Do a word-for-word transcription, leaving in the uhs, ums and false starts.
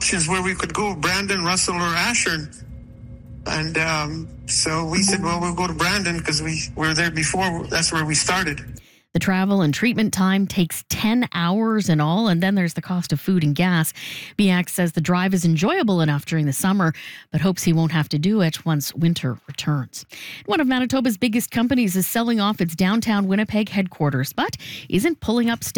options where we could go, Brandon, Russell, or Ashern. And um, so we said, well, we'll go to Brandon because we were there before. That's where we started. The travel and treatment time takes ten hours in all, and then there's the cost of food and gas. Biak says the drive is enjoyable enough during the summer, but hopes he won't have to do it once winter returns. One of Manitoba's biggest companies is selling off its downtown Winnipeg headquarters, but isn't pulling up